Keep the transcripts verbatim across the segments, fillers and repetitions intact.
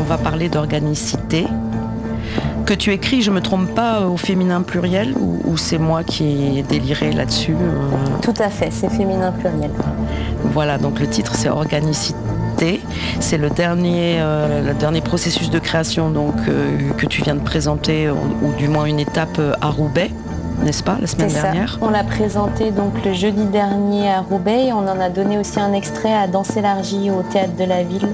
va parler d'organicité, que tu écris, je ne me trompe pas, au féminin pluriel, ou, ou c'est moi qui ai déliré là-dessus euh... Tout à fait, c'est féminin pluriel. Voilà, donc le titre c'est Organicité. C'est le dernier, euh, le dernier processus de création donc, euh, que tu viens de présenter, ou, ou du moins une étape à Roubaix, n'est-ce pas, la semaine c'est dernière ça. On l'a présenté donc le jeudi dernier à Roubaix et on en a donné aussi un extrait à Danse élargie au Théâtre de la Ville.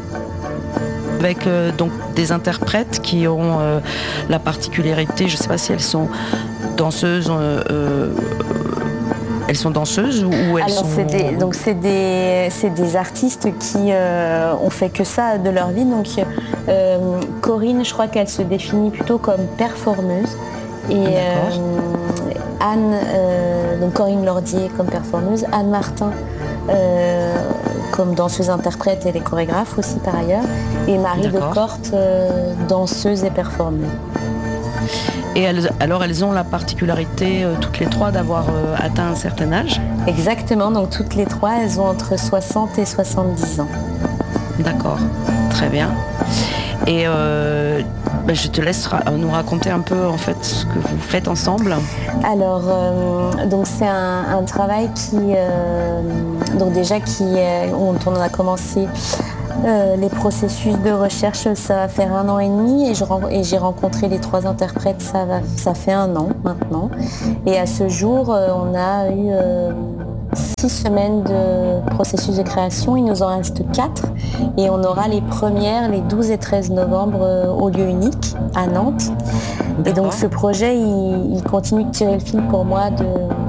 Avec euh, donc des interprètes qui ont euh, la particularité, je ne sais pas si elles sont danseuses, euh, euh, elles sont danseuses ou, ou elles Alors, sont... c'est des, donc c'est des, c'est des artistes qui euh, ont fait que ça de leur vie. Donc euh, Corinne, je crois qu'elle se définit plutôt comme performeuse. Et euh, Anne, euh, donc Corinne Lordier comme performeuse, Anne Martin euh, comme danseuse-interprète et les chorégraphes aussi par ailleurs, et Marie de Corte, euh, danseuse et performeuse. Et elles, alors elles ont la particularité, euh, toutes les trois, d'avoir euh, atteint un certain âge ? Exactement, donc toutes les trois, elles ont entre soixante et soixante-dix ans. D'accord, très bien. Et euh, ben je te laisse ra- nous raconter un peu en fait ce que vous faites ensemble. Alors, euh, donc c'est un, un travail qui, euh, donc déjà qui, euh, on, on a commencé euh, les processus de recherche, ça va faire un an et demi, et, je, et j'ai rencontré les trois interprètes, ça va, ça fait un an maintenant. Et à ce jour, euh, on a eu euh, six semaines de processus de création, il nous en reste quatre, et on aura les premières les douze et treize novembre euh, au lieu unique à Nantes. Et donc ce projet, il, il continue de tirer le fil pour moi de,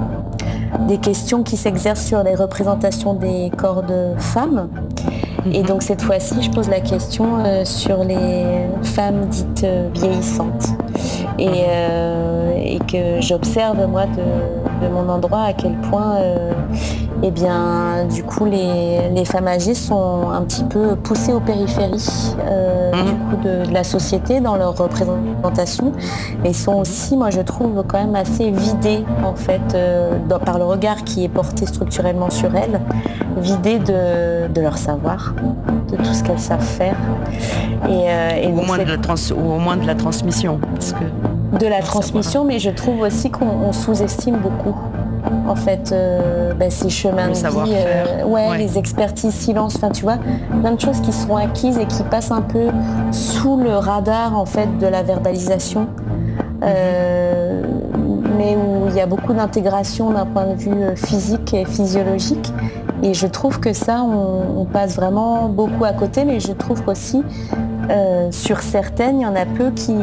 des questions qui s'exercent sur les représentations des corps de femmes. Et donc cette fois-ci, je pose la question euh, sur les femmes dites euh, vieillissantes. Et, euh, et que j'observe, moi, de, de mon endroit, à quel point, euh, eh bien, du coup, les, les femmes âgées sont un petit peu poussées aux périphéries euh, mmh. du coup, de, de la société dans leur représentation. Mais sont aussi, moi, je trouve, quand même assez vidées, en fait, euh, dans, par le regard qui est porté structurellement sur elles, vidées de, de leur savoir, de tout ce qu'elles savent faire. Et, euh, et ou, au moins de la trans, ou au moins de la transmission. Parce que de la transmission, mais je trouve aussi qu'on sous-estime beaucoup en fait euh, ben, ces chemins le de vie, euh, ouais, ouais. les expertises silence, enfin tu vois, plein de choses qui sont acquises et qui passent un peu sous le radar en fait de la verbalisation, mm-hmm. euh, mais où il y a beaucoup d'intégration d'un point de vue physique et physiologique. Et je trouve que ça, on, on passe vraiment beaucoup à côté, mais je trouve qu'aussi euh, sur certaines, il y en a peu qui...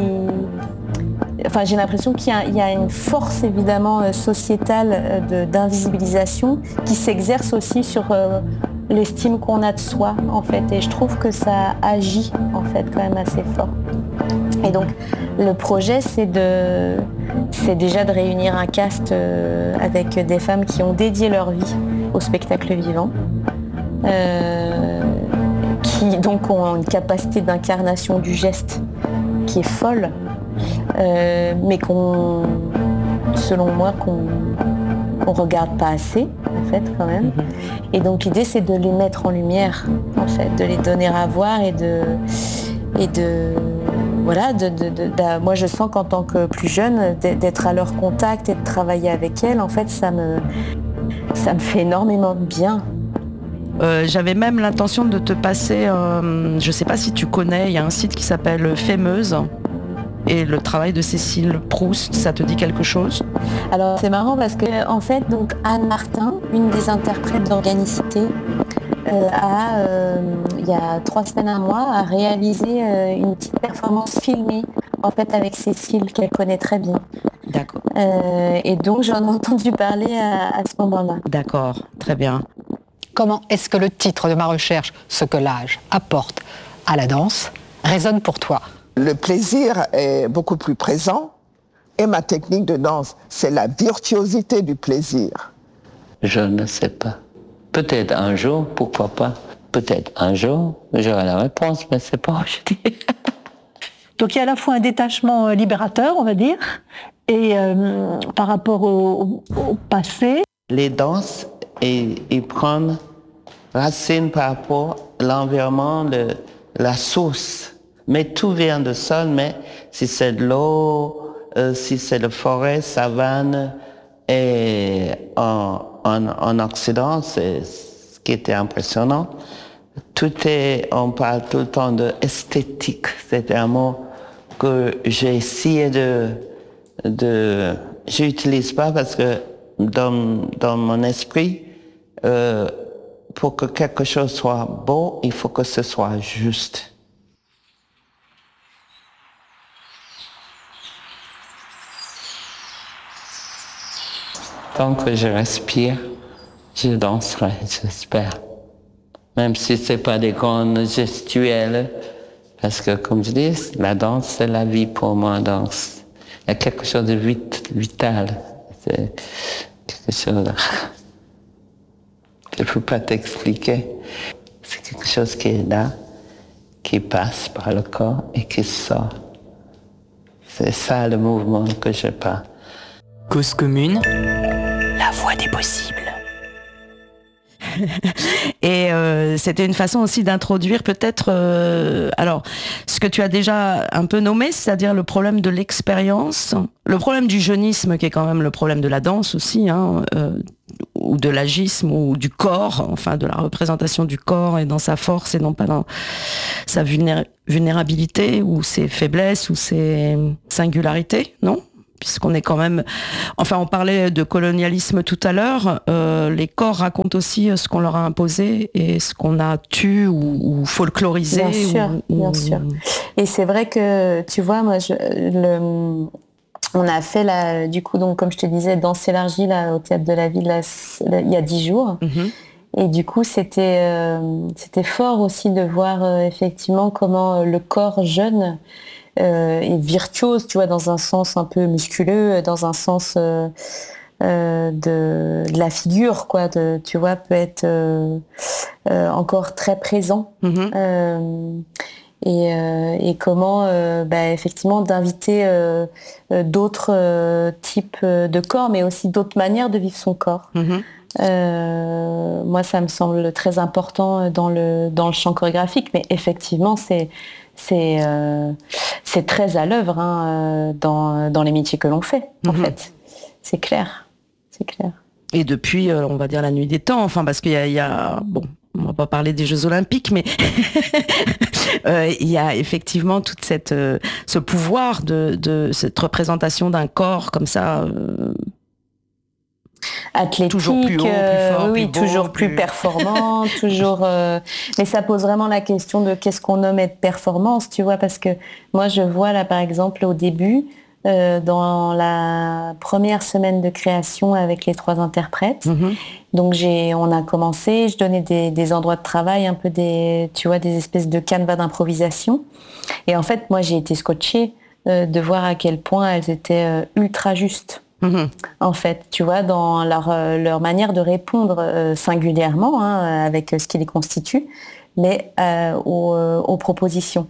Enfin, j'ai l'impression qu'il y a, il y a une force évidemment euh, sociétale euh, de, d'invisibilisation qui s'exerce aussi sur euh, l'estime qu'on a de soi, en fait. Et je trouve que ça agit, en fait, quand même assez fort. Et donc, le projet, c'est, de, c'est déjà de réunir un cast euh, avec des femmes qui ont dédié leur vie au spectacle vivant, euh, qui donc ont une capacité d'incarnation du geste qui est folle, euh, mais qu'on, selon moi, qu'on on regarde pas assez, en fait, quand même. Et donc l'idée, c'est de les mettre en lumière, en fait, de les donner à voir et de, et de, voilà, de, de, de, de, moi je sens qu'en tant que plus jeune, d'être à leur contact et de travailler avec elles, en fait, ça me, ça me fait énormément de bien. Euh, j'avais même l'intention de te passer, euh, je ne sais pas si tu connais, il y a un site qui s'appelle Fémeuse, et le travail de Cécile Proust, ça te dit quelque chose ? Alors c'est marrant parce que en fait, donc Anne Martin, une des interprètes d'Organicité, euh, a, euh, il y a trois semaines, un mois, a réalisé euh, une petite performance filmée, en fait avec Cécile, qu'elle connaît très bien. D'accord. Euh, et donc j'en ai entendu parler à, à ce moment-là. D'accord, très bien. Comment est-ce que le titre de ma recherche, ce que l'âge apporte à la danse, résonne pour toi ? Le plaisir est beaucoup plus présent et ma technique de danse, c'est la virtuosité du plaisir. Je ne sais pas. Peut-être un jour, pourquoi pas. Peut-être un jour, j'aurai la réponse, mais c'est pas aujourd'hui. Donc il y a à la fois un détachement libérateur, on va dire, et euh, par rapport au, au passé. Les danses, ils, ils prennent racine par rapport à l'environnement, de la source Mais tout vient du sol, mais si c'est de l'eau, euh, si c'est la forêt, savane, et en, en, en Occident, c'est ce qui était impressionnant. Tout est, on parle tout le temps de esthétique. C'était un mot que j'ai essayé de, de, j'utilise pas parce que dans, dans mon esprit, euh, pour que quelque chose soit beau, il faut que ce soit juste. Tant que je respire, je danserai, j'espère. Même si ce n'est pas des grandes gestuelles, parce que, comme je dis, la danse, c'est la vie pour moi. Donc, il y a quelque chose de vit- vital. C'est quelque chose que je ne peux pas t'expliquer. C'est quelque chose qui est là, qui passe par le corps et qui sort. C'est ça le mouvement que je parle. Cause commune, la voie des possibles. Et euh, c'était une façon aussi d'introduire peut-être, euh, alors, ce que tu as déjà un peu nommé, c'est-à-dire le problème de l'expérience, le problème du jeunisme, qui est quand même le problème de la danse aussi, hein, euh, ou de l'agisme, ou du corps, enfin de la représentation du corps et dans sa force et non pas dans sa vulnéra- vulnérabilité, ou ses faiblesses, ou ses singularités, non ? Puisqu'on est quand même... Enfin, on parlait de colonialisme tout à l'heure. Euh, les corps racontent aussi ce qu'on leur a imposé et ce qu'on a tué ou, ou folklorisé. Bien sûr, ou, bien ou... sûr. Et c'est vrai que, tu vois, moi, je, le, on a fait, là, du coup, donc, comme je te disais, Danse élargie là, au Théâtre de la Ville là, là, il y a dix jours. Mm-hmm. Et du coup, c'était, euh, c'était fort aussi de voir euh, effectivement comment euh, le corps jeune Euh, et virtuose, tu vois, dans un sens un peu musculeux, dans un sens euh, euh, de, de la figure, quoi, de, tu vois, peut être euh, euh, encore très présent. Mm-hmm. Euh, et, euh, et comment, euh, bah, effectivement, d'inviter euh, d'autres euh, types de corps, mais aussi d'autres manières de vivre son corps. Mm-hmm. Euh, moi, ça me semble très important dans le, dans le champ chorégraphique, mais effectivement, c'est C'est, euh, c'est très à l'œuvre hein, dans, dans les métiers que l'on fait, en mm-hmm. fait. C'est clair, c'est clair. Et depuis, euh, on va dire la nuit des temps, enfin parce qu'il y a, il y a bon, on va pas parler des Jeux Olympiques, mais euh, il y a effectivement toute cette, euh, ce pouvoir de, de cette représentation d'un corps comme ça. Euh, athlétique, toujours plus haut, plus fort, euh, oui, plus beau, toujours plus, plus performant, toujours. Euh, mais ça pose vraiment la question de qu'est-ce qu'on nomme être performance, tu vois, parce que moi je vois là par exemple au début, euh, dans la première semaine de création avec les trois interprètes, mm-hmm. donc j'ai, on a commencé, je donnais des, des endroits de travail, un peu des, tu vois, des espèces de canevas d'improvisation, et en fait moi j'ai été scotchée euh, de voir à quel point elles étaient euh, ultra justes. Mmh. En fait, tu vois, dans leur, euh, leur manière de répondre euh, singulièrement, hein, avec ce qui les constitue, mais euh, aux, euh, aux propositions.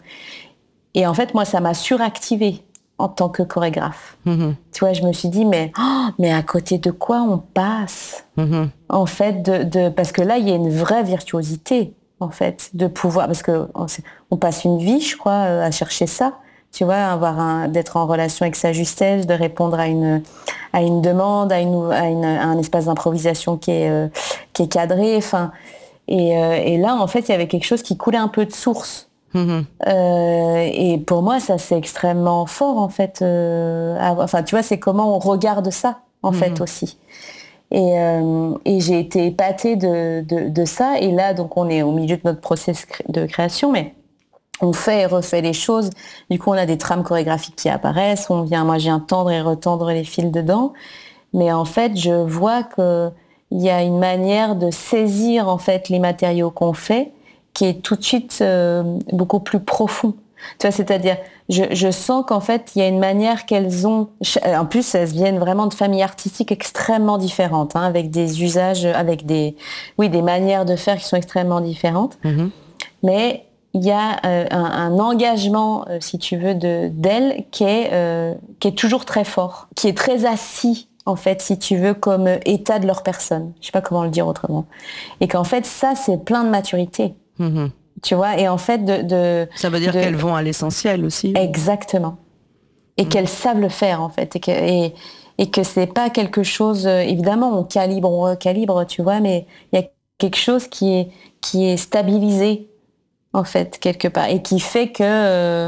Et en fait, moi, ça m'a suractivée en tant que chorégraphe. Mmh. Tu vois, je me suis dit, mais, oh, mais à côté de quoi on passe mmh. En fait, de, de, parce que là, il y a une vraie virtuosité, en fait, de pouvoir, parce qu'on on passe une vie, je crois, à chercher ça. Tu vois, avoir un, d'être en relation avec sa justesse, de répondre à une, à une demande, à, une, à, une, à un espace d'improvisation qui est, euh, qui est cadré. Enfin, et, euh, et là, en fait, il y avait quelque chose qui coulait un peu de source. Mmh. Euh, et pour moi, ça, c'est extrêmement fort, en fait. Euh, à, enfin, tu vois, c'est comment on regarde ça, en mmh. fait, aussi. Et, euh, et j'ai été épatée de, de, de ça. Et là, donc, on est au milieu de notre process de création, mais on fait et refait les choses. Du coup, on a des trames chorégraphiques qui apparaissent. On vient, moi, je viens tendre et retendre les fils dedans. Mais en fait, je vois qu'il y a une manière de saisir en fait les matériaux qu'on fait qui est tout de suite euh, beaucoup plus profond. Tu vois, c'est-à-dire, je, je sens qu'en fait, il y a une manière qu'elles ont. En plus, elles viennent vraiment de familles artistiques extrêmement différentes, hein, avec des usages, avec des, oui, des manières de faire qui sont extrêmement différentes. Mm-hmm. Mais il y a euh, un, un engagement, euh, si tu veux, de, d'elle qui est, euh, qui est toujours très fort, qui est très assis, en fait, si tu veux, comme état de leur personne. Je sais pas comment le dire autrement. Et qu'en fait, ça, c'est plein de maturité. Mmh. Tu vois, et en fait de... de ça veut dire de... qu'elles vont à l'essentiel aussi. Exactement. Et mmh. qu'elles savent le faire en fait. Et que, et, et que c'est pas quelque chose... Évidemment, on calibre, on recalibre, tu vois, mais il y a quelque chose qui est, qui est stabilisé en fait, quelque part. Et qui fait que... Euh,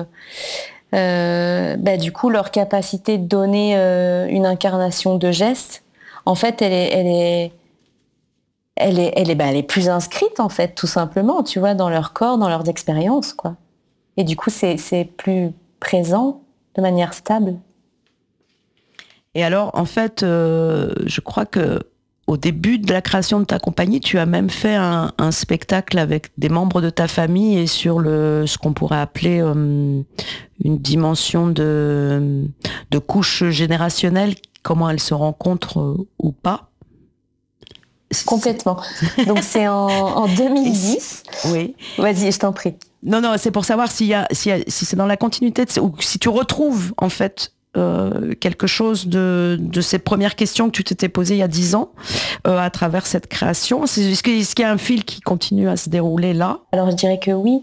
euh, bah, du coup, leur capacité de donner euh, une incarnation de geste, en fait, elle est... Elle est Elle est, elle, est, bah, elle est plus inscrite, en fait, tout simplement, tu vois, dans leur corps, dans leurs expériences, quoi. Et du coup, c'est, c'est plus présent de manière stable. Et alors, en fait, euh, je crois que au début de la création de ta compagnie, tu as même fait un, un spectacle avec des membres de ta famille et sur le, ce qu'on pourrait appeler euh, une dimension de, de couche générationnelle, comment elles se rencontrent euh, ou pas. Complètement. Donc c'est en, en deux mille dix. Oui. Vas-y, je t'en prie. Non, non, c'est pour savoir s'il y a, s'il y a, si c'est dans la continuité de, ou si tu retrouves en fait euh, quelque chose de, de ces premières questions que tu t'étais posées il y a dix ans euh, à travers cette création. C'est, est-ce, qu'il, est-ce qu'il y a un fil qui continue à se dérouler là ? Alors je dirais que oui.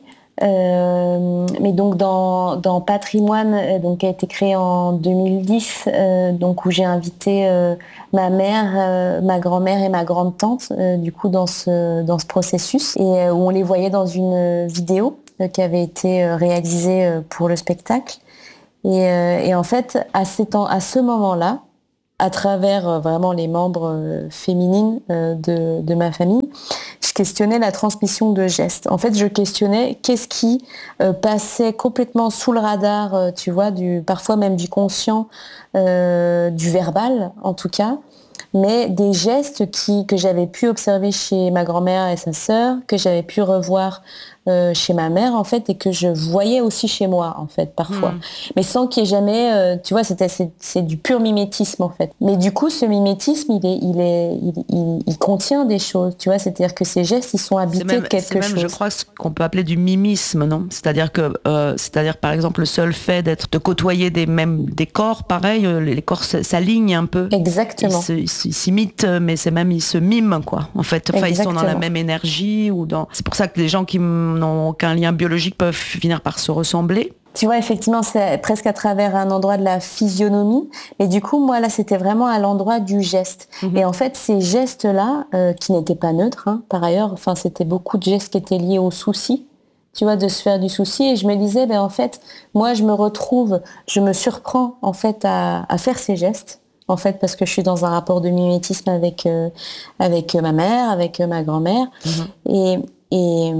Euh, mais donc dans, dans Patrimoine, euh, donc qui a été créé en deux mille dix, euh, donc où j'ai invité euh, ma mère, euh, ma grand-mère et ma grande-tante euh, du coup dans ce dans ce processus, et euh, où on les voyait dans une vidéo euh, qui avait été euh, réalisée euh, pour le spectacle, et, euh, et en fait à ces temps, à ce moment-là, à travers euh, vraiment les membres euh, féminines euh, de, de ma famille, je questionnais la transmission de gestes. En fait, je questionnais qu'est-ce qui euh, passait complètement sous le radar, euh, tu vois, du, parfois même du conscient, euh, du verbal en tout cas, mais des gestes qui, que j'avais pu observer chez ma grand-mère et sa sœur, que j'avais pu revoir euh, chez ma mère en fait, et que je voyais aussi chez moi en fait parfois, mmh. mais sans qu'il y ait jamais, euh, tu vois, c'était c'est, c'est du pur mimétisme en fait. Mais du coup, ce mimétisme, il est, il est, il, il, il contient des choses, tu vois, c'est-à-dire que ces gestes, ils sont habités même, de quelque c'est même, chose. Je crois ce qu'on peut appeler du mimisme, non ? C'est-à-dire que, euh, c'est-à-dire par exemple le seul fait d'être, de côtoyer des mêmes des corps, pareil, euh, les corps s'alignent un peu. Exactement. Ils, se, ils, ils s'imitent, mais c'est même ils se miment quoi. En fait, enfin ils sont dans la même énergie ou dans. C'est pour ça que les gens qui n'ont aucun lien biologique peuvent finir par se ressembler. Tu vois, effectivement, c'est presque à travers un endroit de la physionomie. Mais du coup, moi, là, c'était vraiment à l'endroit du geste. Mmh. Et en fait, ces gestes-là, euh, qui n'étaient pas neutres, hein, par ailleurs, enfin, c'était beaucoup de gestes qui étaient liés au souci, tu vois, de se faire du souci. Et je me disais, ben, en fait, moi, je me retrouve, je me surprends, en fait, à, à faire ces gestes. En fait, parce que je suis dans un rapport de mimétisme avec, euh, avec ma mère, avec euh, ma grand-mère. Mmh. Et, et,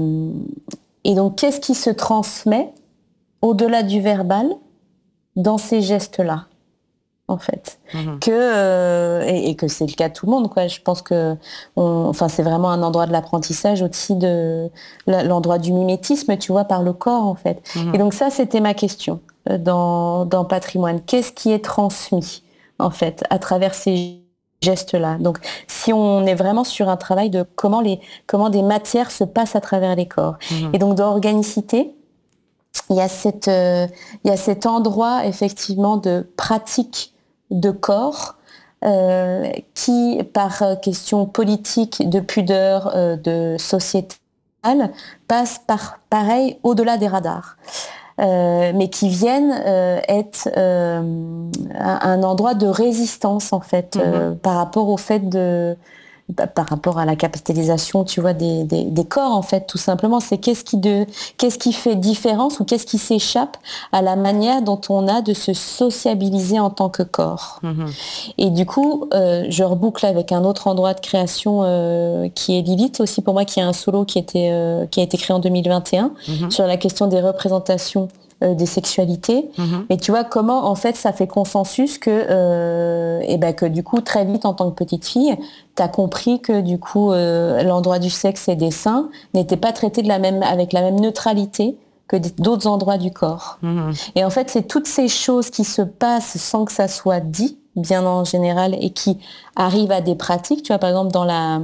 et donc, qu'est-ce qui se transmet au-delà du verbal, dans ces gestes-là, en fait, mmh. que euh, et, et que c'est le cas de tout le monde, quoi. Je pense que, on, enfin, c'est vraiment un endroit de l'apprentissage aussi de l'endroit du mimétisme, tu vois, par le corps, en fait. Mmh. Et donc ça, c'était ma question dans dans Patrimoine. Qu'est-ce qui est transmis, en fait, à travers ces gestes-là. Donc, si on est vraiment sur un travail de comment les comment des matières se passent à travers les corps. Mmh. Et donc, dans Organicité, il y a cette, euh, il y a cet endroit effectivement de pratique de corps euh, qui, par question politique, de pudeur, euh, de sociétale, passe par pareil au-delà des radars, euh, mais qui viennent euh, être euh, un, un endroit de résistance en fait, mmh. euh, par rapport au fait de par rapport à la capitalisation, tu vois, des, des, des corps, en fait, tout simplement. C'est qu'est-ce qui, de, qu'est-ce qui fait différence ou qu'est-ce qui s'échappe à la manière dont on a de se sociabiliser en tant que corps. Mmh. Et du coup, euh, je reboucle avec un autre endroit de création euh, qui est Lilith, aussi pour moi, qui est un solo qui, était, euh, qui a été créé en deux mille vingt et un, mmh. sur la question des représentations des sexualités, mmh. et tu vois comment en fait ça fait consensus que euh, et ben que du coup très vite en tant que petite fille t'as compris que du coup euh, l'endroit du sexe et des seins n'était pas traité de la même avec la même neutralité que d'autres endroits du corps. Mmh. Et en fait c'est toutes ces choses qui se passent sans que ça soit dit bien en général et qui arrivent à des pratiques, tu vois par exemple dans la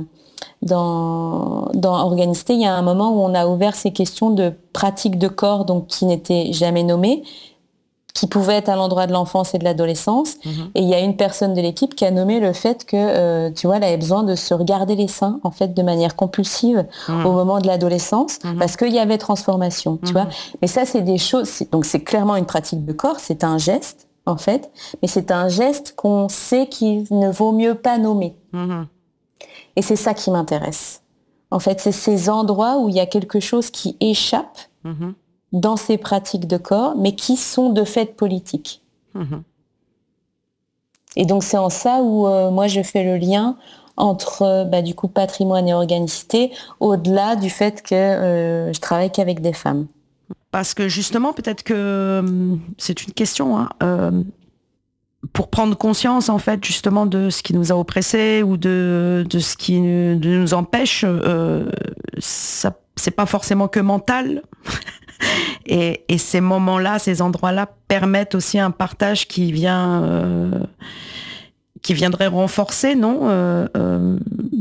Dans, dans Organicité, il y a un moment où on a ouvert ces questions de pratique de corps, donc qui n'étaient jamais nommées, qui pouvait être à l'endroit de l'enfance et de l'adolescence. Mmh. Et il y a une personne de l'équipe qui a nommé le fait que, euh, tu vois, elle avait besoin de se regarder les seins, en fait, de manière compulsive mmh. au moment de l'adolescence, mmh. parce qu'il y avait transformation, tu mmh. vois. Mais ça, c'est des choses... C'est, donc, c'est clairement une pratique de corps, c'est un geste, en fait, mais c'est un geste qu'on sait qu'il ne vaut mieux pas nommer. Mmh. Et c'est ça qui m'intéresse. En fait, c'est ces endroits où il y a quelque chose qui échappe mmh. dans ces pratiques de corps, mais qui sont de fait politiques. Mmh. Et donc c'est en ça où euh, moi je fais le lien entre euh, bah, du coup patrimoine et organicité, au-delà du fait que euh, je travaille qu'avec des femmes. Parce que justement, peut-être que c'est une question, hein, euh, pour prendre conscience en fait justement de ce qui nous a oppressés ou de, de ce qui nous, de nous empêche, euh, ça, c'est pas forcément que mental. Et, et ces moments-là, ces endroits-là permettent aussi un partage qui vient, euh, qui viendrait renforcer, non euh, euh...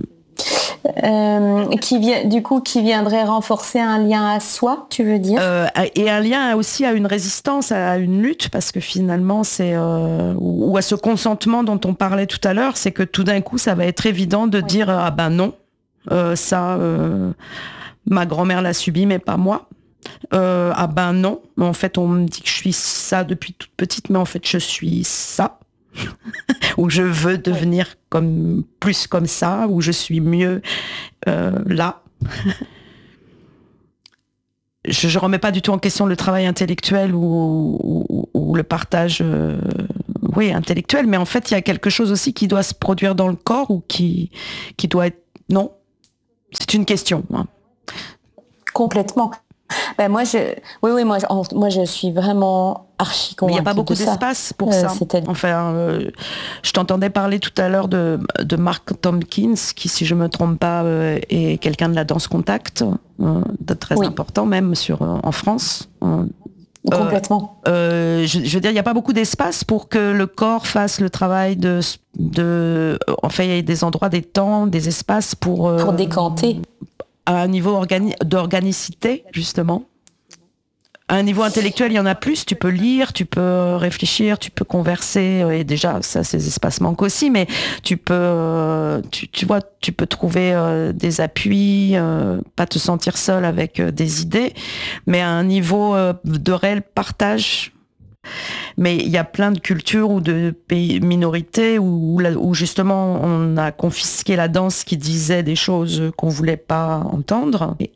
Euh, qui vient, du coup, qui viendrait renforcer un lien à soi, tu veux dire euh, Et un lien aussi à une résistance, à une lutte, parce que finalement, c'est euh, ou à ce consentement dont on parlait tout à l'heure, c'est que tout d'un coup, ça va être évident de oui. dire ah ben non, euh, ça, euh, ma grand-mère l'a subi, mais pas moi. Euh, ah ben non, en fait on me dit que je suis ça depuis toute petite, mais en fait je suis ça, ou je veux devenir oui. comme plus comme ça, ou je suis mieux euh, là. je, je remets pas du tout en question le travail intellectuel ou, ou, ou le partage, euh, oui intellectuel, mais en fait il y a quelque chose aussi qui doit se produire dans le corps ou qui qui doit être non, c'est une question. Hein. Complètement. Ben moi, je, oui, oui, moi, je, moi, je suis vraiment archi convaincue. Il n'y a pas beaucoup de d'espace ça. pour euh, ça. C'est-à-dire... Enfin, euh, je t'entendais parler tout à l'heure de, de Mark Tompkins, qui, si je ne me trompe pas, euh, est quelqu'un de la danse contact, euh, de très oui. important même sur, euh, en France. Euh, Complètement. Euh, je, je veux dire, il n'y a pas beaucoup d'espace pour que le corps fasse le travail de, de, enfin, il y a des endroits, des temps, des espaces pour euh, pour décanter. À un niveau organi- d'organicité, justement. À un niveau intellectuel, il y en a plus. Tu peux lire, tu peux réfléchir, tu peux converser. Et déjà, ça, ces espaces manquent aussi. Mais tu peux, tu, tu vois, tu peux trouver euh, des appuis, euh, pas te sentir seul avec euh, des idées, mais à un niveau euh, de réel partage. Mais il y a plein de cultures ou de pays minorités où, où justement on a confisqué la danse qui disait des choses qu'on voulait pas entendre. Et,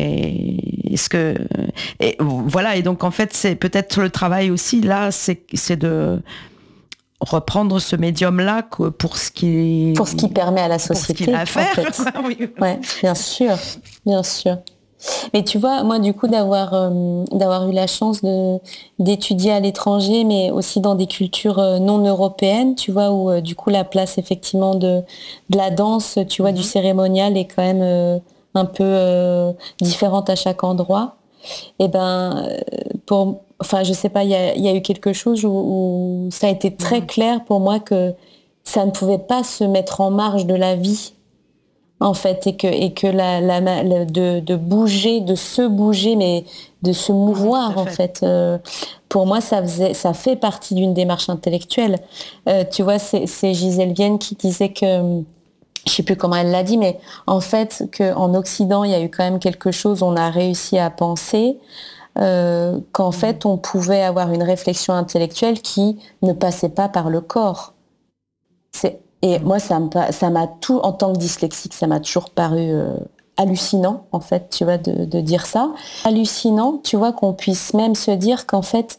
et est-ce que et voilà, et donc en fait c'est peut-être le travail aussi là, c'est c'est de reprendre ce médium-là pour ce qui pour ce qui permet à la société. Pour ce qu'il a à faire. En fait. Oui. Ouais, bien sûr, bien sûr. Mais tu vois, moi, du coup, d'avoir euh, d'avoir eu la chance de d'étudier à l'étranger, mais aussi dans des cultures euh, non européennes, tu vois, où euh, du coup la place effectivement de de la danse, tu vois, mm-hmm. du cérémonial est quand même euh, un peu euh, différente à chaque endroit. Et ben, pour, enfin, je sais pas, il y a il y a eu quelque chose où, où ça a été très mm-hmm. clair pour moi que ça ne pouvait pas se mettre en marge de la vie. En fait, et que, et que la, la, la, de, de bouger, de se bouger, mais de se mouvoir, en fait. Euh, pour moi, ça, faisait, ça fait partie d'une démarche intellectuelle. Euh, tu vois, c'est, c'est Gisèle Vienne qui disait que, je sais plus comment elle l'a dit, mais en fait, qu'en Occident, il y a eu quand même quelque chose, on a réussi à penser euh, qu'en fait, on pouvait avoir une réflexion intellectuelle qui ne passait pas par le corps. C'est Et moi, ça m'a, ça m'a tout, en tant que dyslexique, ça m'a toujours paru euh, hallucinant, en fait, tu vois, de, de dire ça. Hallucinant, tu vois, qu'on puisse même se dire qu'en fait,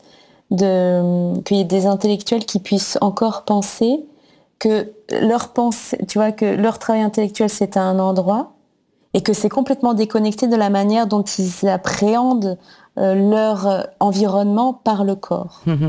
de, qu'il y ait des intellectuels qui puissent encore penser que leur pensée, tu vois, que leur travail intellectuel, c'est à un endroit et que c'est complètement déconnecté de la manière dont ils appréhendent euh, leur environnement par le corps. Mmh.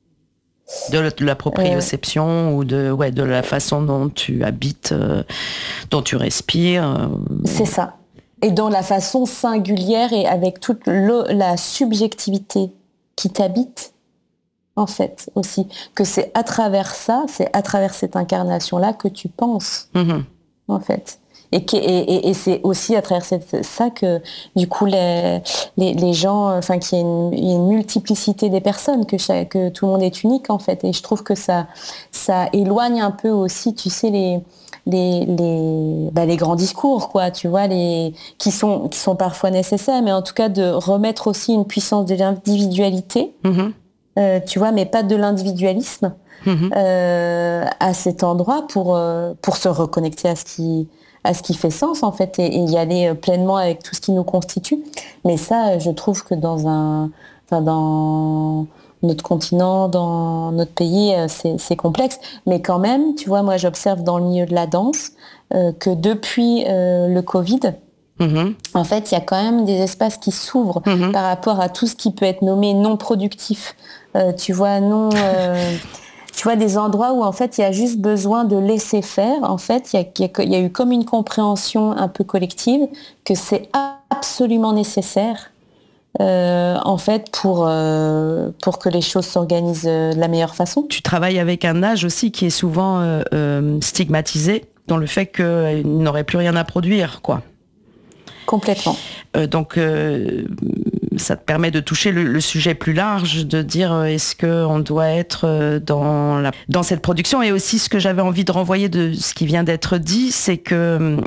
De la, de la proprioception euh, ou de, ouais, de la façon dont tu habites, euh, dont tu respires. Euh. C'est ça. Et dans la façon singulière et avec toute la subjectivité qui t'habite, en fait, aussi. Que c'est à travers ça, c'est à travers cette incarnation-là que tu penses, mmh. en fait. Et, qui, et, et, et c'est aussi à travers cette, ça que du coup les, les, les gens, enfin qu'il y ait une, il y ait une multiplicité des personnes, que, chaque, que tout le monde est unique en fait. Et je trouve que ça, ça éloigne un peu aussi, tu sais, les les les, bah, les grands discours, quoi, tu vois, les qui sont qui sont parfois nécessaires, mais en tout cas de remettre aussi une puissance de l'individualité, mmh. euh, tu vois, mais pas de l'individualisme. Mmh. Euh, à cet endroit pour euh, pour se reconnecter à ce qui à ce qui fait sens en fait et, et y aller pleinement avec tout ce qui nous constitue. Mais ça, je trouve que dans un enfin dans notre continent, dans notre pays, c'est, c'est complexe. Mais quand même, tu vois, moi j'observe dans le milieu de la danse euh, que depuis euh, le Covid, mmh. en fait, il y a quand même des espaces qui s'ouvrent mmh. par rapport à tout ce qui peut être nommé non productif. Euh, tu vois, non. Euh, Tu vois, des endroits où en fait il y a juste besoin de laisser faire. En fait, il y a, il y a eu comme une compréhension un peu collective que c'est absolument nécessaire euh, en fait pour euh, pour que les choses s'organisent de la meilleure façon. Tu travailles avec un âge aussi qui est souvent euh, euh, stigmatisé dans le fait qu'il n'aurait plus rien à produire, quoi. Complètement. Euh, donc euh, ça te permet de toucher le, le sujet plus large, de dire euh, est-ce qu'on doit être dans, la, dans cette production. Et aussi ce que j'avais envie de renvoyer de ce qui vient d'être dit, c'est que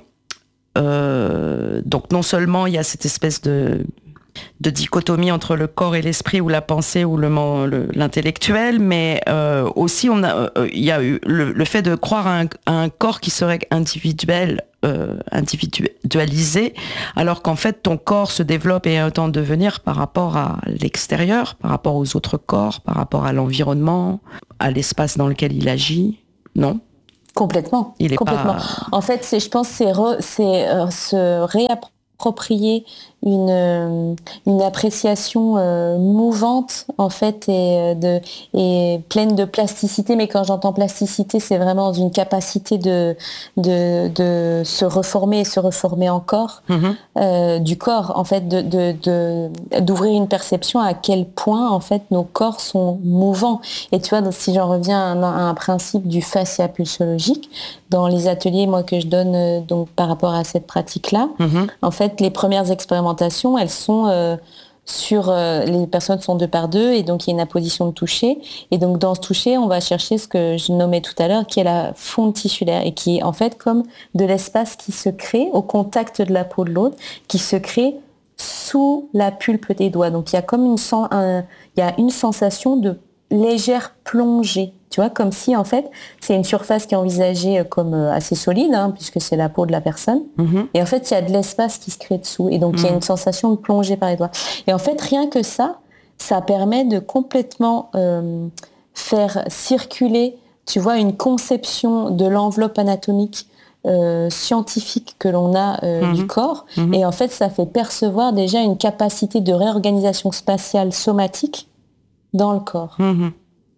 euh, donc non seulement il y a cette espèce de, de dichotomie entre le corps et l'esprit, ou la pensée ou le, le, l'intellectuel, mais euh, aussi on a, euh, il y a eu le, le fait de croire à un, à un corps qui serait individuel, Euh, individualisé, alors qu'en fait ton corps se développe et est en devenir par rapport à l'extérieur, par rapport aux autres corps, par rapport à l'environnement, à l'espace dans lequel il agit, non ? Complètement. Il est complètement. Pas... En fait, c'est, je pense, c'est, re, c'est euh, se réapproprier une euh, une appréciation euh, mouvante en fait et de et pleine de plasticité. Mais quand j'entends plasticité, c'est vraiment une capacité de de de se reformer et se reformer encore mmh. euh, du corps en fait, de de de d'ouvrir une perception à quel point en fait nos corps sont mouvants. Et tu vois, si j'en reviens à un, à un principe du fascia pulsologique dans les ateliers moi que je donne euh, donc par rapport à cette pratique là, mmh. en fait les premières expérimentations, elles sont euh, sur euh, les personnes sont deux par deux et donc il y a une apposition de toucher et donc dans ce toucher on va chercher ce que je nommais tout à l'heure qui est la fonte tissulaire et qui est en fait comme de l'espace qui se crée au contact de la peau de l'autre, qui se crée sous la pulpe des doigts. Donc il y a comme une un, il y a une sensation de légère plongée. Tu vois, comme si en fait c'est une surface qui est envisagée comme assez solide, hein, puisque c'est la peau de la personne. Mmh. Et en fait il y a de l'espace qui se crée dessous. Et donc mmh. il y a une sensation de plongée par les doigts. Et en fait rien que ça, ça permet de complètement euh, faire circuler, tu vois, une conception de l'enveloppe anatomique euh, scientifique que l'on a euh, mmh. du corps. Mmh. Et en fait ça fait percevoir déjà une capacité de réorganisation spatiale somatique dans le corps. Mmh.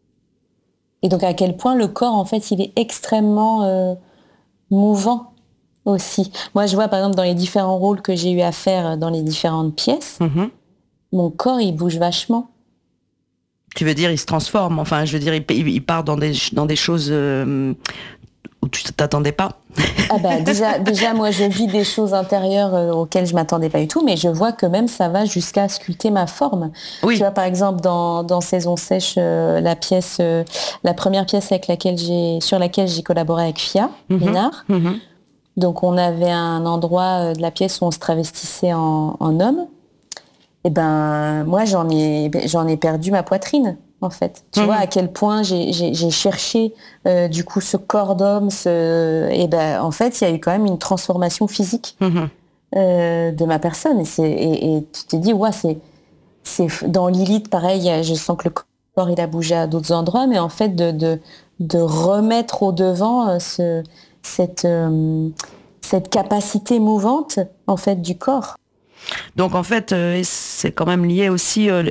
Et donc à quel point le corps, en fait, il est extrêmement euh, mouvant aussi. Moi, je vois, par exemple, dans les différents rôles que j'ai eu à faire dans les différentes pièces, mmh. mon corps, il bouge vachement. Tu veux dire, il se transforme, enfin, je veux dire, il, il part dans des, dans des choses euh, où tu t'attendais pas. Ah bah, déjà, déjà, moi, je vis des choses intérieures euh, auxquelles je m'attendais pas du tout, mais je vois que même ça va jusqu'à sculpter ma forme. Oui. Tu vois, par exemple, dans, dans Saison Sèche, euh, la pièce, euh, la première pièce avec laquelle j'ai, sur laquelle j'ai collaboré avec Fia Minard. Mm-hmm. Mm-hmm. Donc, on avait un endroit de la pièce où on se travestissait en, en homme. Et ben, moi, j'en ai, j'en ai perdu ma poitrine. En fait, tu mmh. vois à quel point j'ai, j'ai, j'ai cherché euh, du coup ce corps d'homme, ce... et ben en fait il y a eu quand même une transformation physique mmh. euh, de ma personne et, c'est, et, et tu te dis ouais c'est, c'est dans Lilith pareil, je sens que le corps il a bougé à d'autres endroits, mais en fait de, de, de remettre au devant ce, cette, euh, cette capacité mouvante en fait du corps. Donc en fait euh, c'est quand même lié aussi euh,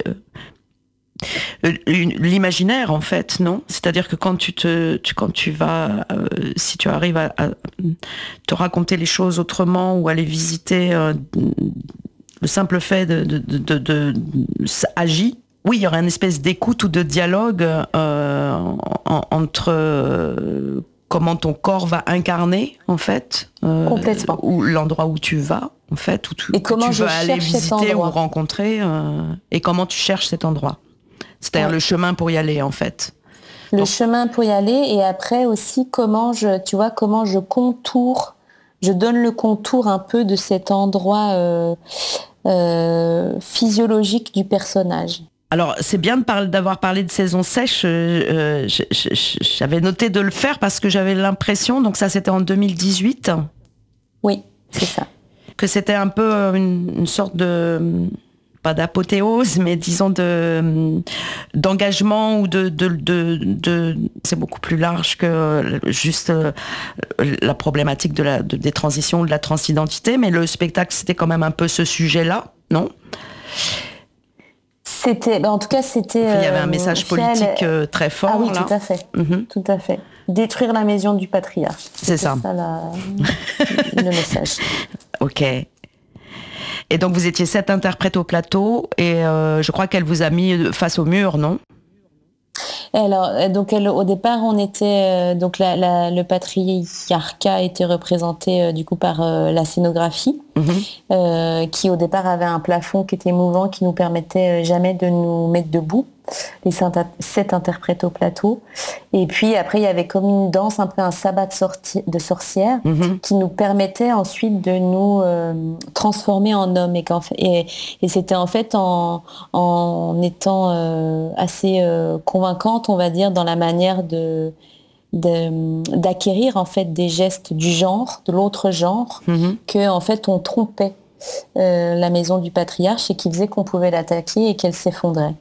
l'imaginaire en fait, non ? C'est-à-dire que quand tu te, tu, quand tu vas, euh, si tu arrives à, à te raconter les choses autrement ou à les visiter, euh, le simple fait de, de, de, de, de, de agit. Oui, il y aurait une espèce d'écoute ou de dialogue euh, en, entre euh, comment ton corps va incarner, en fait, euh, Complètement. ou l'endroit où tu vas, en fait, où tu, Et comment tu je veux aller cherche cet visiter ou endroit. rencontrer, euh, et comment tu cherches cet endroit. C'est-à-dire Ouais. le chemin pour y aller, en fait. Le Donc- chemin pour y aller, et après aussi comment je, tu vois, comment je contourne, je donne le contour un peu de cet endroit euh, euh, physiologique du personnage. Alors, c'est bien de parler, d'avoir parlé de saison sèche. Euh, je- je- j'avais noté de le faire parce que j'avais l'impression, donc ça c'était en deux mille dix-huit, Oui, c'est ça. que c'était un peu une, une sorte de, pas d'apothéose, mais disons de d'engagement ou de, de, de, de c'est beaucoup plus large que juste la problématique de la, de, des transitions, de la transidentité, mais le spectacle c'était quand même un peu ce sujet-là, non ? C'était, ben en tout cas, c'était. Il y avait un euh, message Fiel- politique euh, très fort. Ah oui, là. tout à fait, Mhm. tout à fait. Détruire la maison du patriarche. C'est ça. ça la- le message. Ok. Et donc vous étiez sept interprètes au plateau et euh, je crois qu'elle vous a mis face au mur, non ? Et alors, euh, donc elle, au départ, on était euh, donc la, la- le patriarcat était représenté euh, du coup par euh, la scénographie, Mm-hmm. euh, qui au départ avait un plafond qui était mouvant, qui nous permettait euh, jamais de nous mettre debout. Les sept sept interprètes au plateau. Et puis après, il y avait comme une danse, un peu un sabbat de, sorti- de sorcière, Mhm. qui nous permettait ensuite de nous euh, transformer en hommes. Et, qu'en fait- et, et c'était en fait en, en étant euh, assez euh, convaincante, on va dire, dans la manière de, de- d'acquérir en fait des gestes du genre, de l'autre genre, Mhm. que en fait on trompait euh, la maison du patriarche et qui faisait qu'on pouvait l'attaquer et qu'elle s'effondrait.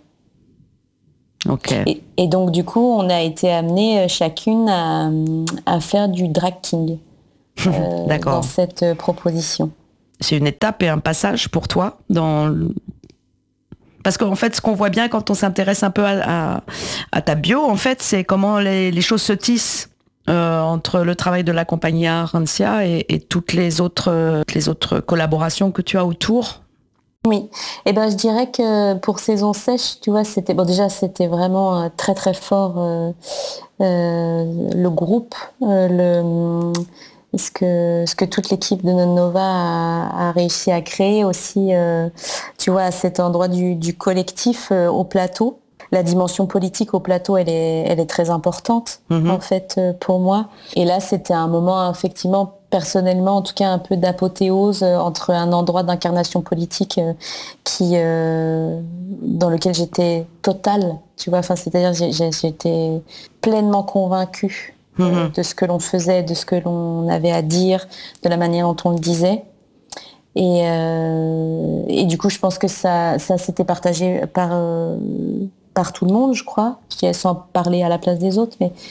Ok. Et, et donc du coup, on a été amené chacune à, à faire du drag king euh, D'accord. dans cette euh, proposition. C'est une étape et un passage pour toi dans le- parce qu'en fait, ce qu'on voit bien quand on s'intéresse un peu à, à, à ta bio, en fait, c'est comment les, les choses se tissent euh, entre le travail de la compagnie Arancia et, et toutes les autres, euh, les autres collaborations que tu as autour. Oui, et ben je dirais que pour saison sèche, tu vois, c'était bon déjà c'était vraiment euh, très très fort euh, euh, le groupe, euh, le ce que ce que toute l'équipe de Nonova a, a réussi à créer aussi, euh, tu vois, à cet endroit du, du collectif euh, au plateau. La dimension politique au plateau, elle est elle est très importante Mhm. en fait euh, pour moi. Et là, c'était un moment effectivement personnellement, en tout cas, un peu d'apothéose euh, entre un endroit d'incarnation politique euh, qui, euh, dans lequel j'étais totale, tu vois. Enfin, c'est-à-dire, j'ai- j'ai- j'étais pleinement convaincue euh, Mhm. de ce que l'on faisait, de ce que l'on avait à dire, de la manière dont on le disait. Et, euh, et du coup, je pense que ça, ça s'était partagé par euh, par tout le monde, je crois, je dirais sans parler à la place des autres, mais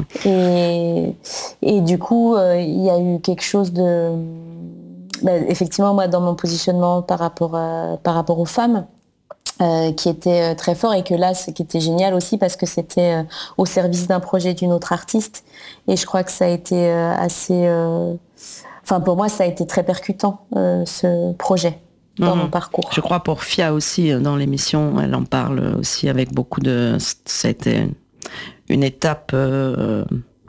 et, et du coup, euh, il y a eu quelque chose de, ben, effectivement, moi, dans mon positionnement par rapport à, par rapport aux femmes, euh, qui était euh, très fort et que là, ce qui était génial aussi parce que c'était euh, au service d'un projet d'une autre artiste, et je crois que ça a été euh, assez, euh, enfin pour moi, ça a été très percutant euh, ce projet dans Mhm. mon parcours. Je crois pour Fia aussi, dans l'émission, elle en parle aussi avec beaucoup de... Ça a été une étape, euh,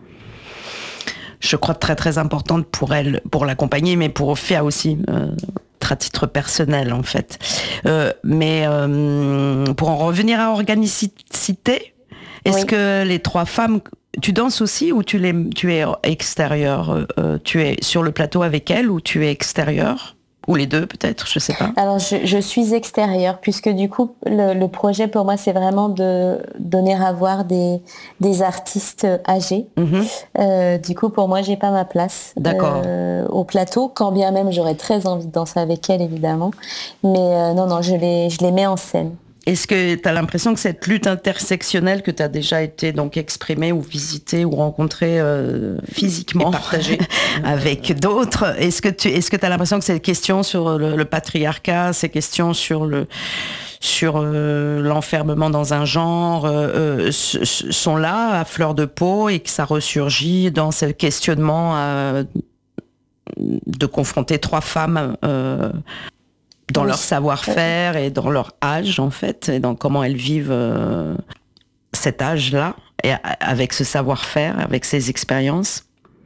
je crois, très très importante pour elle, pour l'accompagner, mais pour Fia aussi, euh, à titre personnel en fait. Euh, mais euh, pour en revenir à Organicité, est-ce Oui. que les trois femmes... Tu danses aussi ou tu, les, tu es extérieur euh, tu es sur le plateau avec elles ou tu es extérieur? Ou les deux peut-être, je sais pas. Alors je, je suis extérieure puisque du coup le, le projet pour moi c'est vraiment de donner à voir des, des artistes âgés. Mhm. Euh, du coup pour moi j'ai pas ma place D'accord. euh, au plateau, quand bien même j'aurais très envie de danser avec elles évidemment. Mais euh, non non je les, je les mets en scène. Est-ce que tu as l'impression que cette lutte intersectionnelle que tu as déjà été donc exprimée ou visitée ou rencontrée euh, physiquement partagée avec d'autres, est-ce que tu est-ce que tu as l'impression que ces questions sur le, le patriarcat, ces questions sur le sur euh, l'enfermement dans un genre euh, euh, sont là à fleur de peau et que ça ressurgit dans ce questionnement euh, de confronter trois femmes euh, dans Oui. leur savoir-faire et dans leur âge, en fait, et dans comment elles vivent euh, cet âge-là. et avec ce savoir-faire, avec ces expériences?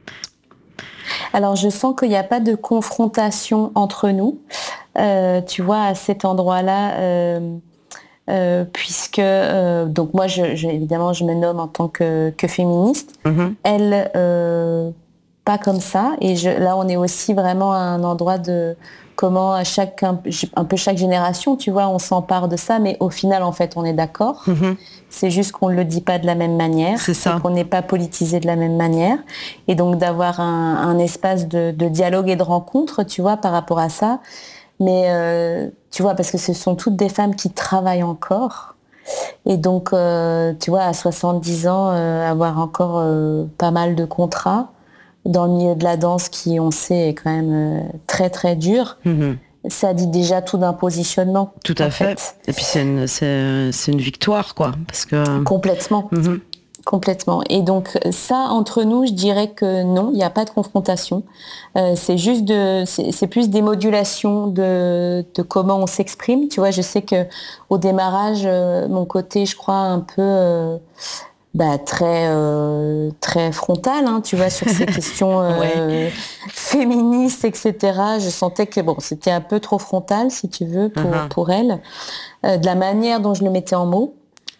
Alors je sens qu'il n'y a pas de confrontation entre nous, euh, tu vois, à cet endroit-là, euh, euh, puisque euh, donc moi, je, je, évidemment, je me nomme en tant que, que féministe. Mm-hmm. Elle, euh, pas comme ça. Et je, là, on est aussi vraiment à un endroit de comment à chaque un, un peu chaque génération, tu vois, on s'empare de ça, mais au final, en fait, on est d'accord. Mm-hmm. C'est juste qu'on ne le dit pas de la même manière, c'est ça. Et qu'on n'est pas politisé de la même manière. Et donc d'avoir un, un espace de, de dialogue et de rencontre, tu vois, par rapport à ça. Mais euh, tu vois, parce que ce sont toutes des femmes qui travaillent encore. Et donc, euh, tu vois, à soixante-dix ans, euh, avoir encore euh, pas mal de contrats dans le milieu de la danse qui, on sait, est quand même euh, très, très dur. Mm-hmm. Ça dit déjà tout d'un positionnement. Tout à fait. fait. Et puis c'est une, c'est, c'est une victoire, quoi. Parce que... Complètement. Mm-hmm. Complètement. Et donc ça, entre nous, je dirais que non, il n'y a pas de confrontation. Euh, c'est juste de, c'est, c'est plus des modulations de, de comment on s'exprime. Tu vois, je sais que au démarrage, euh, mon côté, je crois, un peu... Euh, Bah, très euh, très frontale, hein, tu vois, sur ces questions euh, ouais. féministes, et cetera. Je sentais que bon, c'était un peu trop frontal, si tu veux, pour uh-huh. pour elle, euh, de la manière dont je le mettais en mots,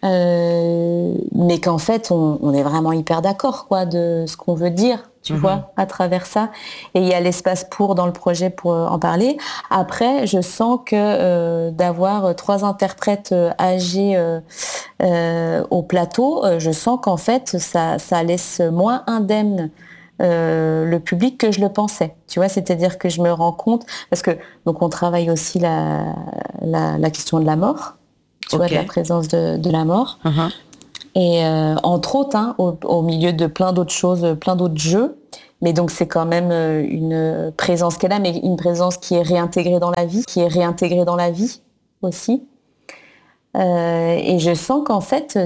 euh, mais qu'en fait, on, on est vraiment hyper d'accord, quoi, de ce qu'on veut dire, tu uh-huh. vois, à travers ça. Et il y a l'espace pour dans le projet pour euh, en parler. Après, je sens que euh, d'avoir trois interprètes euh, âgés euh, euh, au plateau, euh, je sens qu'en fait, ça, ça laisse moins indemne euh, le public que je le pensais. Tu vois, c'est-à-dire que je me rends compte, parce que donc on travaille aussi la, la, la question de la mort, tu okay. vois, de la présence de, de la mort. Uh-huh. Et euh, entre autres, hein, au, au milieu de plein d'autres choses, plein d'autres jeux. Mais donc c'est quand même une présence qu'elle a, mais une présence qui est réintégrée dans la vie, qui est réintégrée dans la vie aussi. Euh, et je sens qu'en fait,